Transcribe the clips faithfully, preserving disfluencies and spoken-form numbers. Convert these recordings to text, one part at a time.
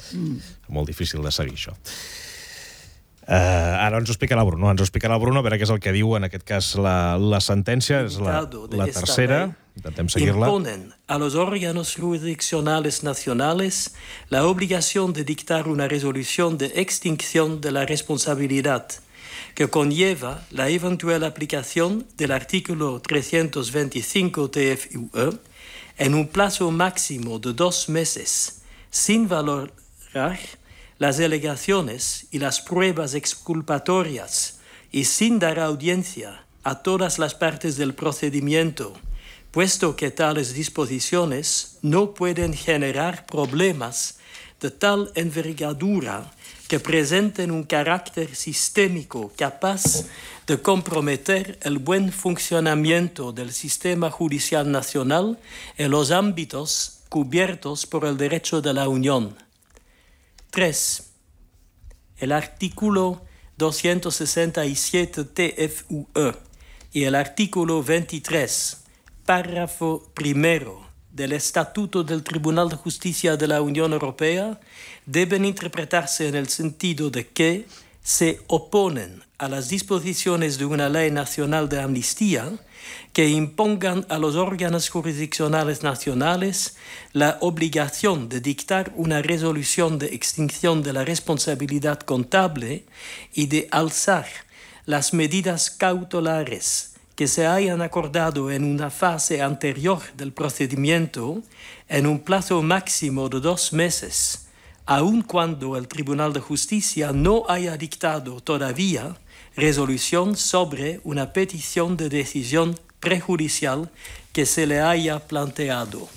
Mm. Molt difícil de seguir, això. Uh, ara ens ho explicarà el Bruno, ens ho explicarà el Bruno, a veure què és el que diu en aquest cas la, la sentència, és la, la tercera, intentem seguir-la. Imponen a los órganos jurisdiccionales nacionales la obligación de dictar una resolución de extinción de la responsabilidad que conlleva la eventual aplicación del artículo trescientos veinticinco T F U E en un plazo máximo de dos meses, sin valorar las alegaciones y las pruebas exculpatorias y sin dar audiencia a todas las partes del procedimiento, puesto que tales disposiciones no pueden generar problemas de tal envergadura que presenten un carácter sistémico capaz de comprometer el buen funcionamiento del sistema judicial nacional en los ámbitos cubiertos por el derecho de la Unión. tres. El artículo doscientos sesenta y siete T F U E y el artículo veintitrés, párrafo primero del Estatuto del Tribunal de Justicia de la Unión Europea deben interpretarse en el sentido de que se oponen a las disposiciones de una ley nacional de amnistía que impongan a los órganos jurisdiccionales nacionales la obligación de dictar una resolución de extinción de la responsabilidad contable y de alzar las medidas cautelares que se hayan acordado en una fase anterior del procedimiento en un plazo máximo de dos meses, aun cuando el Tribunal de Justicia no haya dictado todavía resolución sobre una petición de decisión prejudicial que se le haya planteado.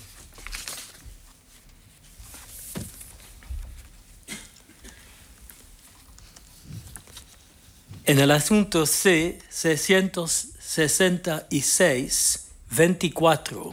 En el asunto C seiscientos sesenta y seis veinticuatro,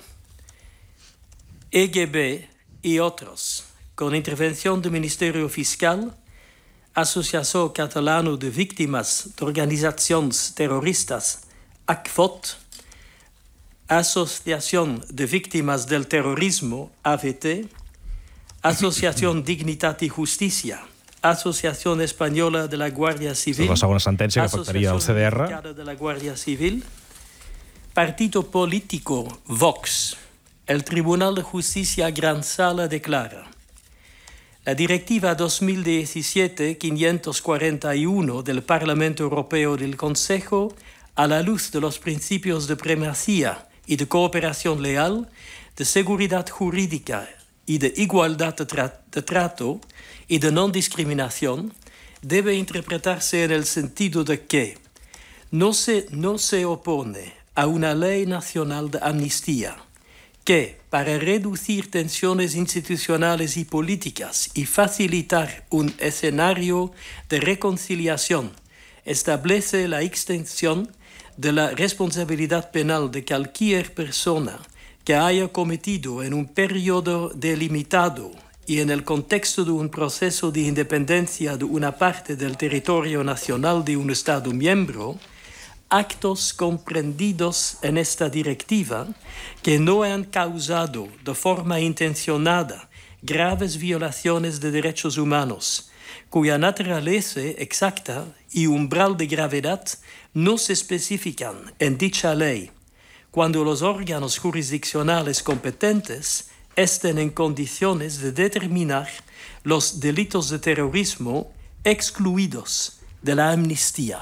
E G B y otros, con intervención del Ministerio Fiscal, Asociación Catalana de Víctimas de Organizaciones Terroristas, A C V O T, Asociación de Víctimas del Terrorismo, A V T, Asociación Dignitat y Justicia, Asociación Española de la Guardia Civil, la segona sentència que afectaria el C D R. Asociación de la Guardia Civil, Partido Político Vox. El Tribunal de Justicia Gran Sala declara: la Directiva dos mil diecisiete quinientos cuarenta y uno del Parlamento Europeo del Consejo, a la luz de los principios de primacía y de cooperación leal, de seguridad jurídica y de igualdad de, tra- de trato y de no discriminación, debe interpretarse en el sentido de que no se, no se opone a una ley nacional de amnistía que, para reducir tensiones institucionales y políticas y facilitar un escenario de reconciliación, establece la extensión de la responsabilidad penal de cualquier persona que haya cometido en un periodo delimitado y en el contexto de un proceso de independencia de una parte del territorio nacional de un Estado miembro, actos comprendidos en esta directiva que no han causado de forma intencionada graves violaciones de derechos humanos, cuya naturaleza exacta y umbral de gravedad no se especifican en dicha ley, cuando los órganos jurisdiccionales competentes estén en condiciones de determinar los delitos de terrorismo excluidos de la amnistía.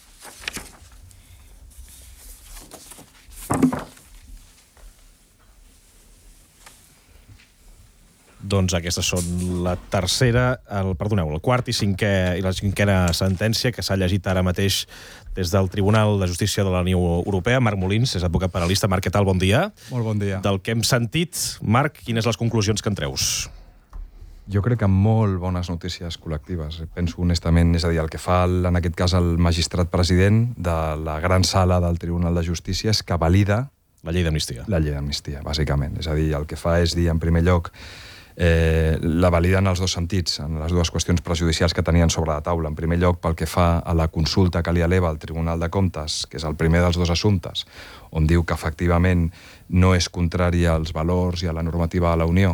Doncs aquestes són la tercera, el, perdoneu, el quart i, cinquè, i la cinquena sentència que s'ha llegit ara mateix des del Tribunal de Justícia de la Unió Europea. Marc Molins és advocat penalista. Marc, què tal? Bon dia. Molt bon dia. Del que hem sentit, Marc, quines les conclusions que en treus? Jo crec que molt bones notícies col·lectives. Penso honestament, és a dir, el que fa el, en aquest cas el magistrat president de la gran sala del Tribunal de Justícia és que valida la llei d'amnistia. La llei d'amnistia, bàsicament. És a dir, el que fa és dir, en primer lloc, Eh, la valida en els dos sentits, en les dues qüestions prejudicials que tenien sobre la taula. En primer lloc, pel que fa a la consulta que li eleva al Tribunal de Comptes, que és el primer dels dos assumptes, on diu que efectivament no és contrària als valors i a la normativa de la Unió,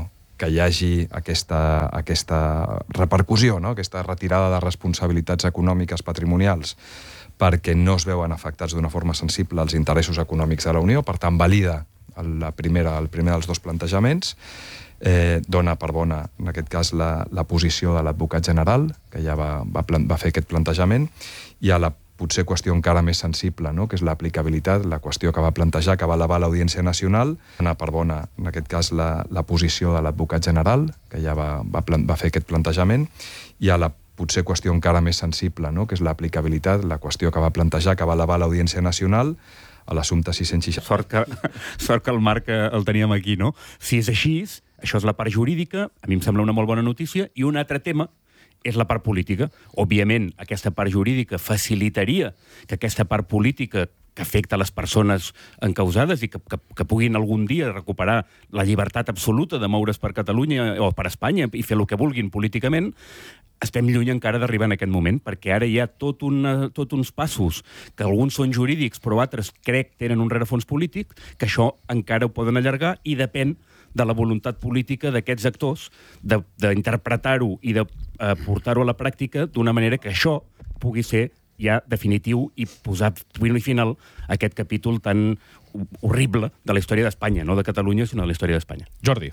que hi hagi aquesta, aquesta repercussió, no? Aquesta retirada de responsabilitats econòmiques patrimonials, perquè no es veuen afectats d'una forma sensible els interessos econòmics de la Unió, per tant, valida la primera, el primer dels dos plantejaments, eh, dona per bona, en aquest cas, la, la posició de l'advocat general, que ja va, va, va fer aquest plantejament, i a la potser qüestió encara més sensible, no? Que és l'aplicabilitat, la qüestió que va plantejar, que va elevar l'Audiència Nacional, dona per bona, en aquest cas, la, la posició de l'advocat general, que ja va, va, va fer aquest plantejament, i a la potser qüestió encara més sensible, no? Que és l'aplicabilitat, la qüestió que va plantejar, que va elevar l'Audiència Nacional, a l'assumpte sis-cents seixanta. Sort que, sort que el Marc el teníem aquí, no? Si és així, això és la part jurídica, a mi em sembla una molt bona notícia, i un altre tema és la part política. Òbviament, aquesta part jurídica facilitaria que aquesta part política que afecta les persones encausades i que, que, que puguin algun dia recuperar la llibertat absoluta de moure's per Catalunya o per Espanya i fer el que vulguin políticament, estem lluny encara d'arribar en aquest moment, perquè ara hi ha tot, una, tot uns passos que alguns són jurídics, però altres crec tenen un rerefons polític, que això encara ho poden allargar i depèn de la voluntat política d'aquests actors d'interpretar-ho i de eh, portar-ho a la pràctica d'una manera que això pugui ser ja definitiu i posar punt i final a aquest capítol tan horrible de la història d'Espanya, no de Catalunya, sinó de la història d'Espanya. Jordi.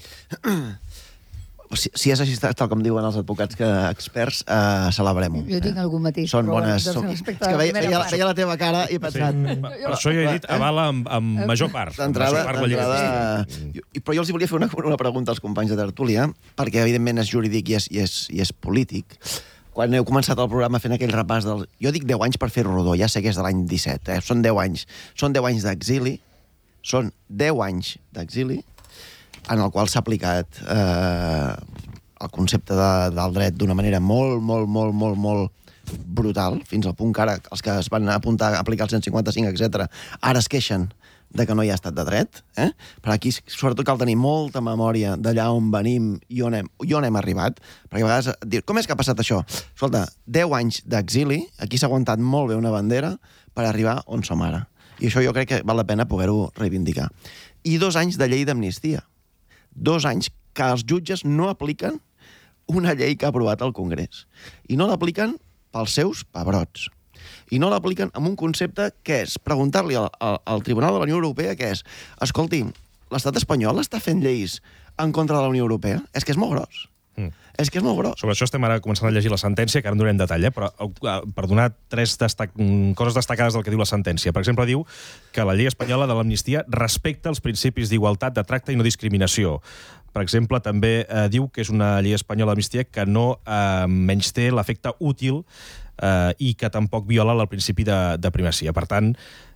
Si, si és així, tal com diuen els advocats que experts, eh, celebrem-ho. Jo tinc algun mateix. Són bones... Són... És que veia, veia, veia la teva cara i he pensat... Sí. Per això jo he dit avala amb, amb major part. D'entrada, però jo els volia fer una, una pregunta als companys de tertúlia, perquè evidentment és jurídic i és, i és, i és polític. Quan heu començat el programa fent aquell repàs del... Jo dic deu anys per fer-ho rodó, ja sé que és de l'any disset, eh? Són deu anys. Són deu anys d'exili, són deu anys d'exili, en el qual s'ha aplicat eh, el concepte de, del dret d'una manera molt, molt, molt, molt, molt brutal, fins al punt que ara els que es van apuntar a aplicar el cent cinquanta-cinc, etcètera, ara es queixen de que no hi ha estat de dret. Eh? Per aquí, sobretot, cal tenir molta memòria d'allà on venim i on hem, i on hem arribat, perquè a vegades dir, com és que ha passat això? Escolta, deu anys d'exili, aquí s'ha aguantat molt bé una bandera per arribar on som ara. I això jo crec que val la pena poder-ho reivindicar. I dos anys de llei d'amnistia. Dos anys que els jutges no apliquen una llei que ha aprovat el Congrés. I no l'apliquen pels seus pebrots. I no l'apliquen amb un concepte que és preguntar-li al, al, al Tribunal de la Unió Europea que és, escolti, l'estat espanyol està fent lleis en contra de la Unió Europea? És que és molt gros. Mm. És que és molt gros. Sobre això estem ara començant a llegir la sentència, que ara en donarem detall, eh? Però per donar tres destac... coses destacades del que diu la sentència. Per exemple, diu que la llei espanyola de l'amnistia respecta els principis d'igualtat de tracte i no discriminació. Per exemple, també eh, diu que és una llei espanyola d'amnistia que no eh, menysté l'efecte útil eh, i que tampoc viola el principi de, de primacia. Per tant,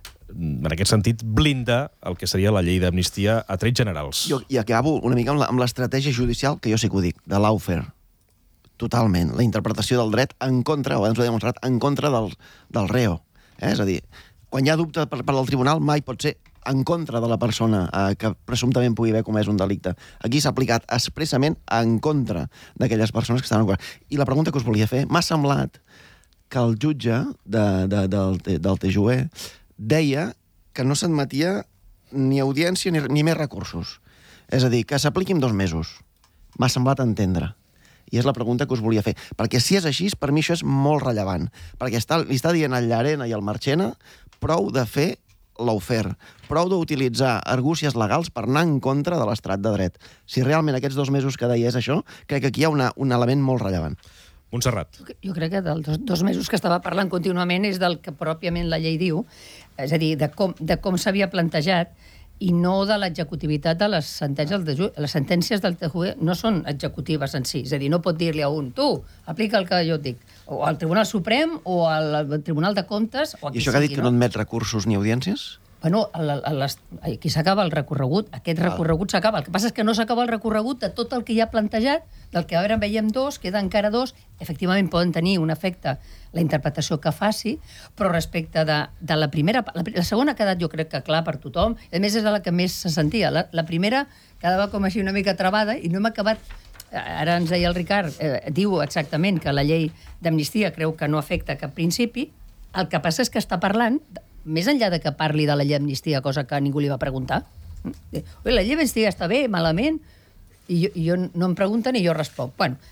en aquest sentit, blinda el que seria la llei d'amnistia a trets generals. Jo, I acabo una mica amb l'estratègia judicial, que jo sí que ho dic, de l'Aufer. Totalment. La interpretació del dret en contra, o abans ho he demostrat, en contra del, del reo. Eh? És a dir, quan hi ha dubte per, per al tribunal, mai pot ser en contra de la persona eh, que presumptament pugui haver comès un delicte. Aquí s'ha aplicat expressament en contra d'aquelles persones que estan en contra. I la pregunta que us volia fer, m'ha semblat que el jutge de, de, del, del T J U E deia que no s'admetia ni audiència ni, ni més recursos. És a dir, que s'apliqui en dos mesos. M'ha semblat entendre. I és la pregunta que us volia fer. Perquè si és així, per mi això és molt rellevant. Perquè està, li està dient al Llarena i al Marchena prou de fer l'Aufer, prou d'utilitzar argúcies legals per anar en contra de l'estrat de dret. Si realment aquests dos mesos que deia és això, crec que aquí hi ha una, un element molt rellevant. Montserrat. Jo crec que dels dos, dos mesos que estava parlant contínuament és del que pròpiament la llei diu, és a dir, de com, de com s'havia plantejat i no de l'executivitat de les sentències del T J U E. Les sentències del T J U E no són executives en si, és a dir, no pot dir-li a un, tu, aplica el que jo et dic, o al Tribunal Suprem, o al Tribunal de Comptes, o a qui I això que ha dit sigui, que no admet recursos ni audiències? Bueno, a la, a les, aquí s'acaba el recorregut, aquest recorregut s'acaba. El que passa és que no s'acaba el recorregut de tot el que hi ha plantejat, del que ara veiem dos, queden encara dos, efectivament poden tenir un efecte la interpretació que faci, però respecte de, de la primera... La, la segona ha quedat, jo crec que clar per tothom, a més és la que més se sentia. La, la primera quedava com així una mica travada i no hem acabat... Ara ens deia el Ricard, eh, diu exactament que la llei d'amnistia creu que no afecta cap principi. El que passa és que està parlant... més enllà de que parli de la llei d'amnistia, cosa que ningú li va preguntar. La llei d'amnistia està bé, malament, I jo, i jo no em pregunten i jo responc. Bueno,